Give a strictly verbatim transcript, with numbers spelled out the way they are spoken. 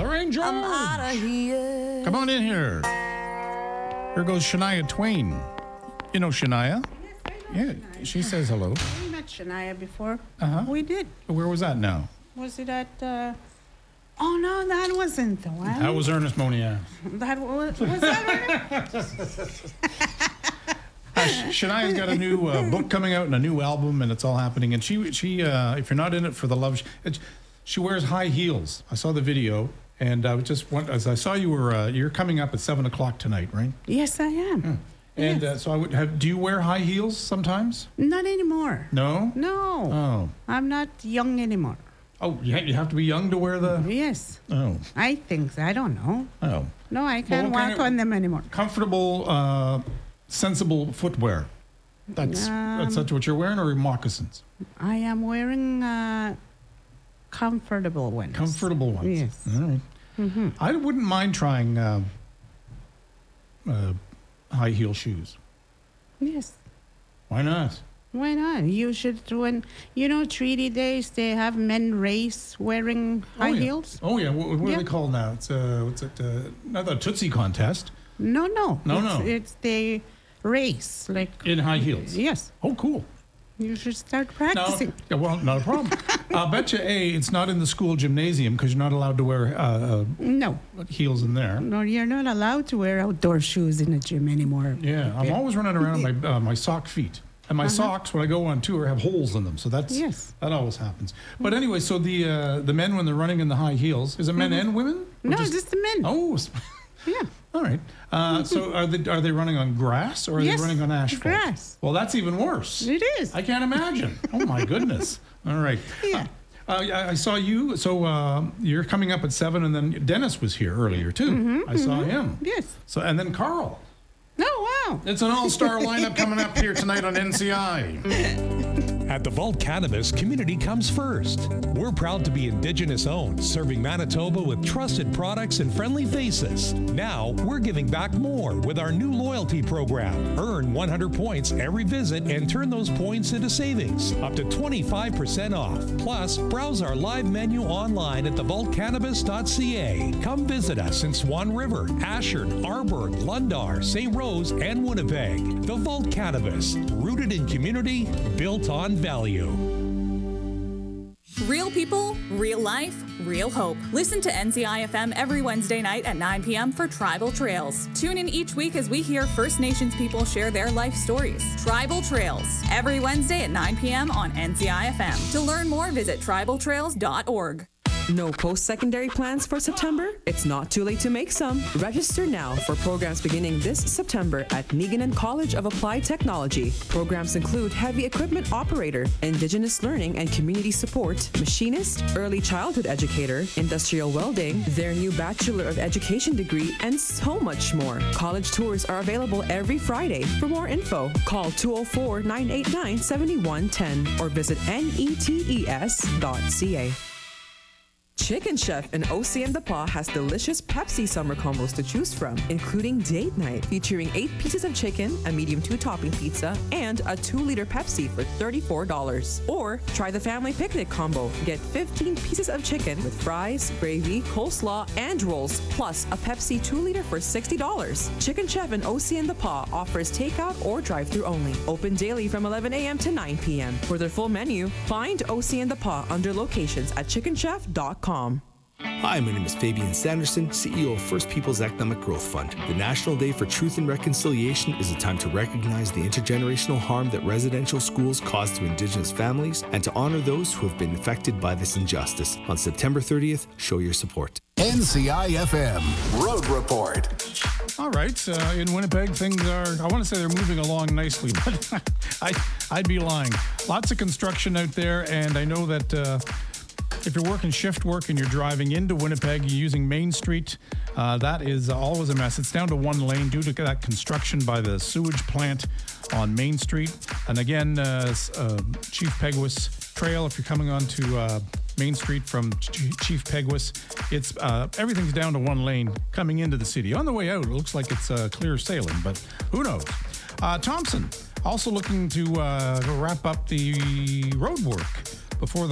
Lorraine George. I'm out of here. Come on in here. Here goes Shania Twain. You know Shania? Yes, I know Yeah, Shania. she says hello. We met Shania before. Uh-huh. We did. Where was that now? Was it at... Uh... Oh, no, that wasn't the one. That was Ernest Monier. That was... Was that Uh, Shania's got a new uh, book coming out and a new album, and it's all happening. And she, she, uh, if you're not in it for the love, she, she wears high heels. I saw the video, and I was just want, as I saw you were, uh, you're coming up at seven o'clock tonight, right? Yes, I am. Yeah. And Yes. uh, so I would have. Do you wear high heels sometimes? Not anymore. No. No. Oh. I'm not young anymore. Oh, you ha- you have to be young to wear the. Yes. Oh. I think so. I don't know. Oh. No, I can't what kind walk of- on them anymore. Comfortable, uh, sensible footwear. That's that's Um, that's what you're wearing, or moccasins? I am wearing uh, comfortable ones. Comfortable ones. Yes. All right. Mm-hmm. I wouldn't mind trying uh, uh, high heel shoes. Yes. Why not? Why not? You should, when, you know, treaty days, they have men race wearing high oh, yeah. heels. Oh yeah. What, what Yeah. are they called now? It's uh, what's it? Uh, not the Tootsie contest No, no. No, it's, no. It's the race. Like, in high heels. yes. Oh, cool. You should start No, practicing. yeah, well, not a problem. I'll bet you, A, it's not in the school gymnasium because you're not allowed to wear uh, No. uh, heels in there. No, you're not allowed to wear outdoor shoes in a gym anymore. Yeah, I'm always running around on my uh, my sock feet. And my socks, when I go on tour, have holes in them. So that's Yes. that always happens. But anyway, so the uh, the men, when they're running in the high heels, is it men and women? Or No, just, the men. Oh, s- Yeah. all right. Uh, so are they are they running on grass or are Yes, they running on asphalt? grass. Well, that's even worse. It is. I can't imagine. Oh my goodness. All right. Yeah. Uh, I I saw you. So uh, you're coming up at seven, and then Dennis was here earlier too. Mm-hmm, I saw him. Yes. So and then Carl. Oh, wow. It's an all-star lineup coming up here tonight on N C I. At the Vault Cannabis, community comes first. We're proud to be Indigenous owned, serving Manitoba with trusted products and friendly faces. Now, we're giving back more with our new loyalty program. Earn one hundred points every visit and turn those points into savings, up to twenty-five percent off. Plus, browse our live menu online at the vault cannabis dot c a. Come visit us in Swan River, Ashard, Arborg, Lundar, Saint Rose, and Winnipeg. The Vault Cannabis, rooted in community, built on value. Real people, real life, real hope. Listen to N C I F M every Wednesday night at nine p.m. for Tribal Trails. Tune in each week as we hear First Nations people share their life stories. Tribal Trails, every Wednesday at nine p.m. on N C I F M. To learn more, visit tribal trails dot org. No post-secondary plans for September? It's not too late to make some. Register now for programs beginning this September at Meganan College of Applied Technology. Programs include heavy equipment operator, Indigenous learning and community support, machinist, early childhood educator, industrial welding, their new Bachelor of Education degree, and so much more. College tours are available every Friday. For more info, call two oh four, nine eight nine, seven one one oh or visit netes dot c a. Chicken Chef and O C and the Paw has delicious Pepsi summer combos to choose from, including date night featuring eight pieces of chicken, a medium two-topping pizza, and a two-liter Pepsi for thirty-four dollars. Or try the family picnic combo. Get fifteen pieces of chicken with fries, gravy, coleslaw, and rolls, plus a Pepsi two-liter for sixty dollars. Chicken Chef and O C and the Paw offers takeout or drive-through only. Open daily from eleven a.m. to nine p.m. For their full menu, find O C and the Paw under locations at chicken chef dot com. Hi, my name is Fabian Sanderson, C E O of First Peoples Economic Growth Fund. The National Day for Truth and Reconciliation is a time to recognize the intergenerational harm that residential schools cause to Indigenous families and to honor those who have been affected by this injustice. On September thirtieth, show your support. N C I F M Road Report. All right, uh, in Winnipeg, things are, I want to say they're moving along nicely, but I, I'd be lying. Lots of construction out there, and I know that uh, if you're working shift work and you're driving into Winnipeg, you're using Main Street, uh, that is always a mess. It's down to one lane due to that construction by the sewage plant on Main Street. And again, uh, uh, Chief Peguis Trail, if you're coming onto uh, Main Street from Ch- Chief Peguis, it's uh, everything's down to one lane coming into the city. On the way out, it looks like it's uh, clear sailing, but who knows? Uh, Thompson also looking to uh, wrap up the road work before the